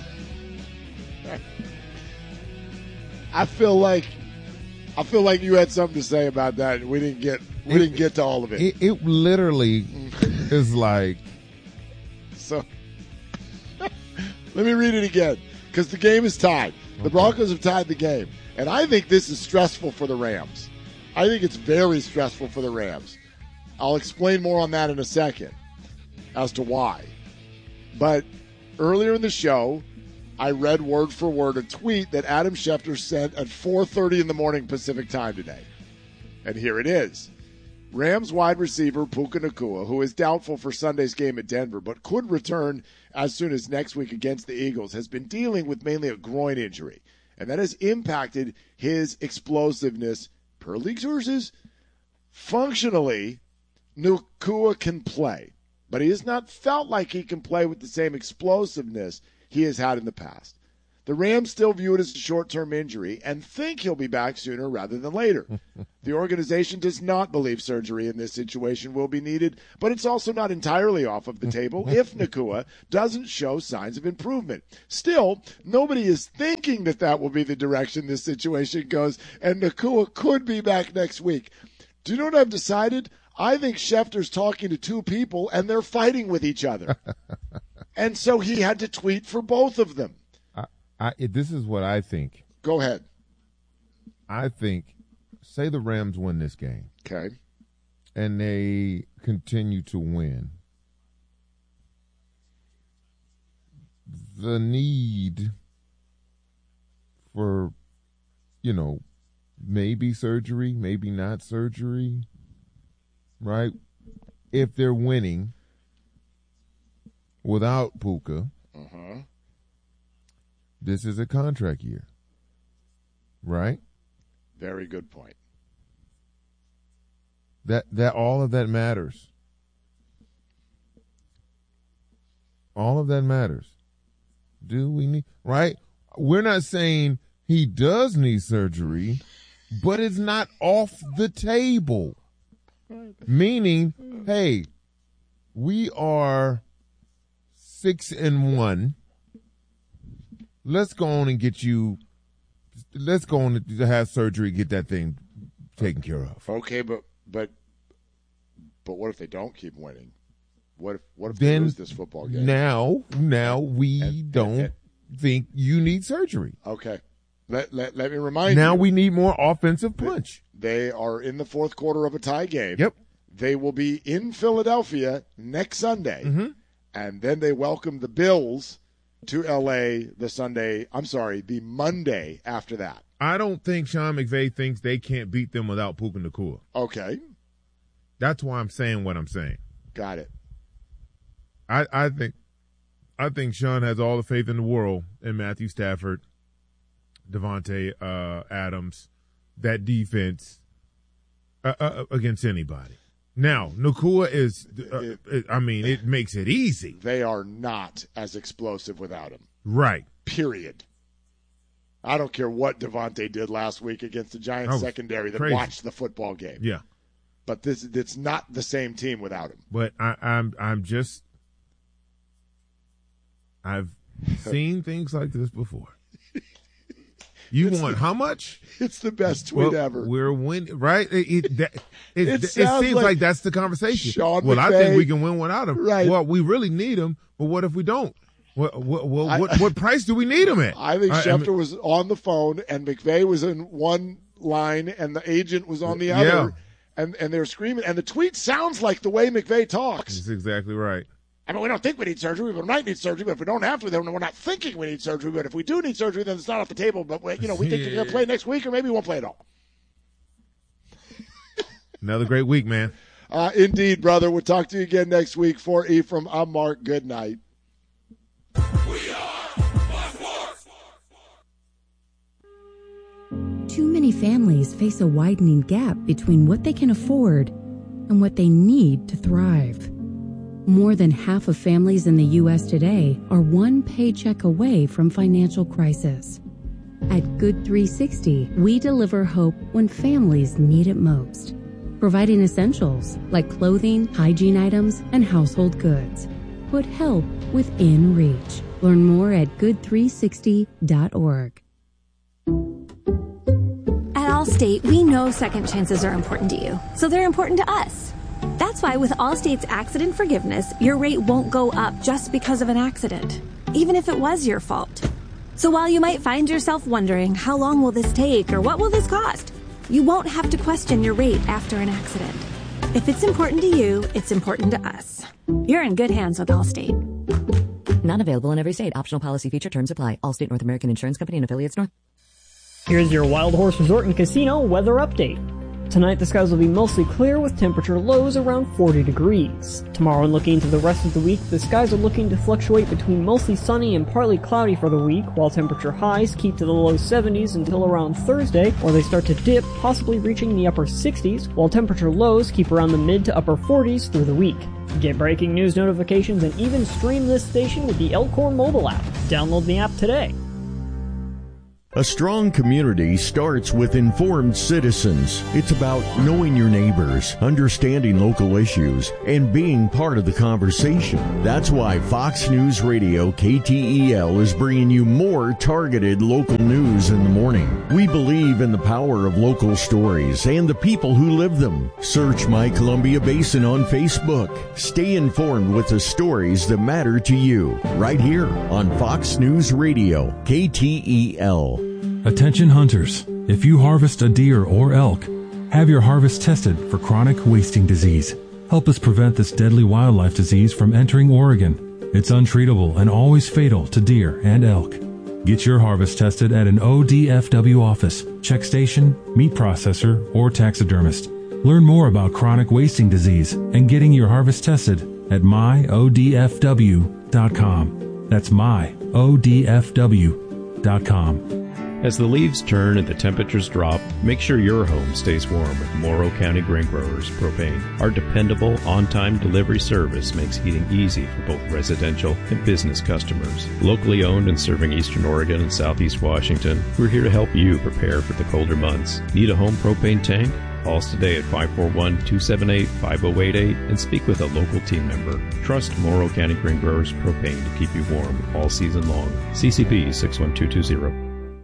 I feel like you had something to say about that. We didn't get to all of it. It literally is like. So let me read it again because the game is tied. The Broncos have tied the game, and I think this is stressful for the Rams. I think it's very stressful for the Rams. I'll explain more on that in a second as to why. But earlier in the show, I read word for word a tweet that Adam Schefter sent at 4:30 in the morning Pacific time today. And here it is. Rams wide receiver Puka Nacua, who is doubtful for Sunday's game at Denver but could return as soon as next week against the Eagles, has been dealing with mainly a groin injury. and that has impacted his explosiveness. Per league sources, functionally, Nacua can play, but he has not felt like he can play with the same explosiveness he has had in the past. The Rams still view it as a short-term injury and think he'll be back sooner rather than later. The organization does not believe surgery in this situation will be needed, but it's also not entirely off of the table if Nacua doesn't show signs of improvement. Still, nobody is thinking that will be the direction this situation goes, and Nacua could be back next week. Do you know what I've decided? I think Schefter's talking to two people, and they're fighting with each other. And so he had to tweet for both of them. This is what I think. Go ahead. I think, say the Rams win this game. Okay. And they continue to win. The need for, maybe surgery, maybe not surgery, right? If they're winning without Puka, this is a contract year, right? Very good point. That all of that matters. All of that matters. Do we need, right? We're not saying he does need surgery, but it's not off the table. Meaning, hey, we are 6-1. Let's go on and let's go on to have surgery, get that thing taken care of. Okay, but what if they don't keep winning? What if they lose this football game? Now we don't think you need surgery. Okay. Let me remind you. Now we need more offensive punch. They are in the fourth quarter of a tie game. Yep. They will be in Philadelphia next Sunday, and then they welcome the Bills to L.A. the Monday after that. I don't think Sean McVay thinks they can't beat them without Puka Nacua. Okay. That's why I'm saying what I'm saying. Got it. I think Sean has all the faith in the world in Matthew Stafford, Devontae Adams, that defense against anybody. Now, Nacua is, it makes it easy. They are not as explosive without him. Right. Period. I don't care what Devontae did last week against the Giants secondary that watched the football game. Yeah. But it's not the same team without him. But I've seen things like this before. You want how much? It's the best tweet ever. We're winning, right? It seems like that's the conversation. Sean McVay, I think we can win without him. Right. Well, we really need him, but what if we don't? What price do we need him at? I think Schefter was on the phone, and McVay was in one line, and the agent was on the other, and they were screaming. And the tweet sounds like the way McVay talks. That's exactly right. I mean, we don't think we need surgery. We might need surgery, but if we don't have to, then we're not thinking we need surgery. But if we do need surgery, then it's not off the table. But, we think you're going to play next week, or maybe we won't play at all. Another great week, man. Indeed, brother. We'll talk to you again next week. For Ephraim, I'm Mark. Good night. We are Fox. Too many families face a widening gap between what they can afford and what they need to thrive. More than half of families in the U.S. today are one paycheck away from financial crisis. At Good 360, we deliver hope when families need it most, providing essentials like clothing, hygiene items, and household goods. Put help within reach. Learn more at good360.org. At Allstate, we know second chances are important to you, so they're important to us. That's why with Allstate's accident forgiveness, your rate won't go up just because of an accident, even if it was your fault. So while you might find yourself wondering, how long will this take or what will this cost? You won't have to question your rate after an accident. If it's important to you, it's important to us. You're in good hands with Allstate. Not available in every state. Optional policy feature terms apply. Allstate North American Insurance Company and affiliates North. Here's your Wild Horse Resort and Casino weather update. Tonight, the skies will be mostly clear with temperature lows around 40 degrees. Tomorrow and looking into the rest of the week, the skies are looking to fluctuate between mostly sunny and partly cloudy for the week, while temperature highs keep to the low 70s until around Thursday, where they start to dip, possibly reaching the upper 60s, while temperature lows keep around the mid to upper 40s through the week. Get breaking news notifications and even stream this station with the Elkhorn mobile app. Download the app today. A strong community starts with informed citizens. It's about knowing your neighbors, understanding local issues, and being part of the conversation. That's why Fox News Radio KTEL is bringing you more targeted local news in the morning. We believe in the power of local stories and the people who live them. Search My Columbia Basin on Facebook. Stay informed with the stories that matter to you, right here on Fox News Radio KTEL. Attention hunters, if you harvest a deer or elk, have your harvest tested for chronic wasting disease. Help us prevent this deadly wildlife disease from entering Oregon. It's untreatable and always fatal to deer and elk. Get your harvest tested at an ODFW office, check station, meat processor, or taxidermist. Learn more about chronic wasting disease and getting your harvest tested at myodfw.com. That's myodfw.com. As the leaves turn and the temperatures drop, make sure your home stays warm with Morrow County Grain Growers Propane. Our dependable, on-time delivery service makes heating easy for both residential and business customers. Locally owned and serving Eastern Oregon and Southeast Washington, we're here to help you prepare for the colder months. Need a home propane tank? Call us today at 541-278-5088 and speak with a local team member. Trust Morrow County Grain Growers Propane to keep you warm all season long. CCP 61220.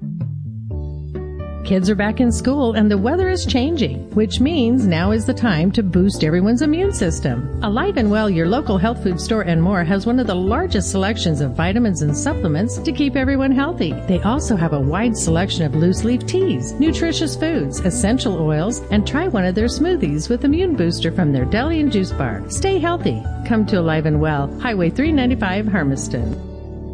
Kids are back in school and the weather is changing, which means now is the time to boost everyone's immune system. Alive and Well, your local health food store and more, has one of the largest selections of vitamins and supplements to keep everyone healthy. They also have a wide selection of loose leaf teas, nutritious foods, essential oils, and try one of their smoothies with Immune Booster from their deli and juice bar. Stay healthy. Come to Alive and Well, Highway 395, Hermiston.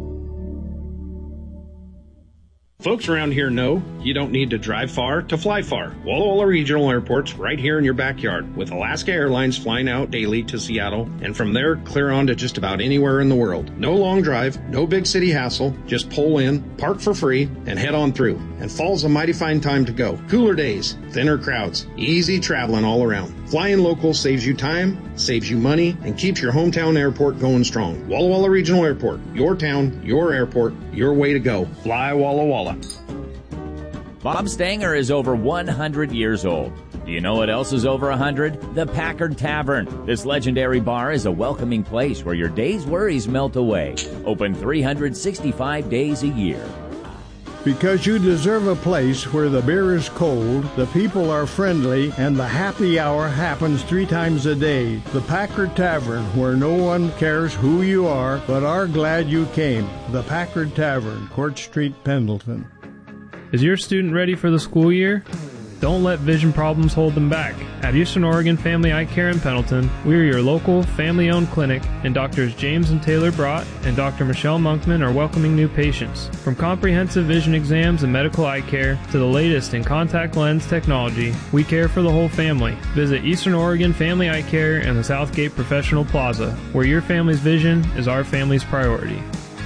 Folks around here know you don't need to drive far to fly far. Walla Walla Regional Airport's right here in your backyard, with Alaska Airlines flying out daily to Seattle, and from there clear on to just about anywhere in the world. No long drive, no big city hassle, just pull in, park for free, and head on through. And fall's a mighty fine time to go. Cooler days, thinner crowds, easy traveling all around. Flying local saves you time, saves you money, and keeps your hometown airport going strong. Walla Walla Regional Airport, your town, your airport, your way to go. Fly Walla Walla. Bob Stanger is over 100 years old. Do you know what else is over 100? The Packard Tavern. This legendary bar is a welcoming place where your day's worries melt away. Open 365 days a year. Because you deserve a place where the beer is cold, the people are friendly, and the happy hour happens 3 times a day. The Packard Tavern, where no one cares who you are, but are glad you came. The Packard Tavern, Court Street, Pendleton. Is your student ready for the school year? Don't let vision problems hold them back. At Eastern Oregon Family Eye Care in Pendleton, we are your local family-owned clinic, and Drs. James and Taylor Brott and Dr. Michelle Monkman are welcoming new patients. From comprehensive vision exams and medical eye care to the latest in contact lens technology, we care for the whole family. Visit Eastern Oregon Family Eye Care in the Southgate Professional Plaza, where your family's vision is our family's priority.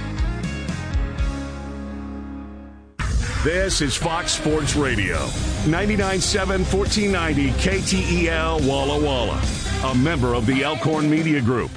This is Fox Sports Radio, 99.7 1490 KTEL Walla Walla, a member of the Elkhorn Media Group.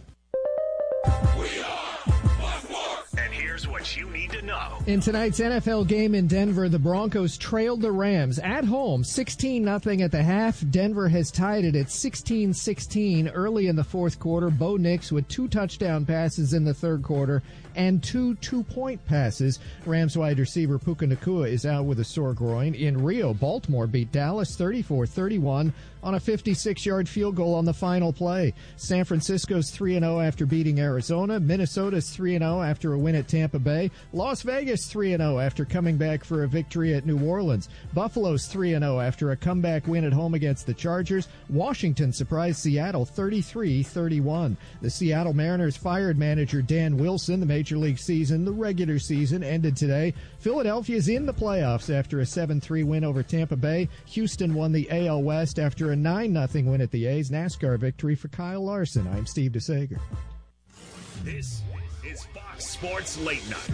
And here's what you need to know. In tonight's NFL game in Denver, the Broncos trailed the Rams at home 16-0 at the half. Denver has tied it at 16-16 early in the fourth quarter. Bo Nix with 2 touchdown passes in the third quarter and 2 two-point passes. Rams wide receiver Puka Nacua is out with a sore groin. In Rio, Baltimore beat Dallas 34-31 on a 56-yard field goal on the final play. San Francisco's 3-0 after beating Arizona. Minnesota's 3-0 after a win at Tampa Bay. Las Vegas Vegas 3-0 after coming back for a victory at New Orleans. Buffalo's 3-0 after a comeback win at home against the Chargers. Washington surprised Seattle 33-31. The Seattle Mariners fired manager Dan Wilson. The Major League season, the regular season, ended today. Philadelphia's in the playoffs after a 7-3 win over Tampa Bay. Houston won the AL West after a 9-0 win at the A's. NASCAR victory for Kyle Larson. I'm Steve DeSager. This is Fox Sports Late Night.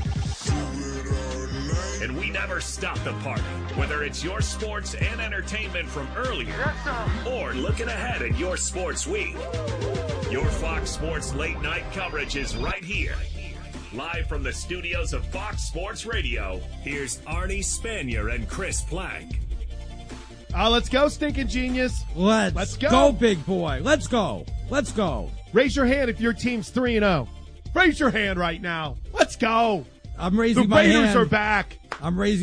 And we never stop the party, whether it's your sports and entertainment from earlier or looking ahead at your sports week. Your Fox Sports Late Night coverage is right here. Live from the studios of Fox Sports Radio, here's Arnie Spanier and Chris Plank. Let's go, stinking genius. Let's go, big boy. Let's go. Let's go. Raise your hand if your team's 3-0. Raise your hand right now. Let's go. I'm raising my hand. The Raiders are back. I'm raising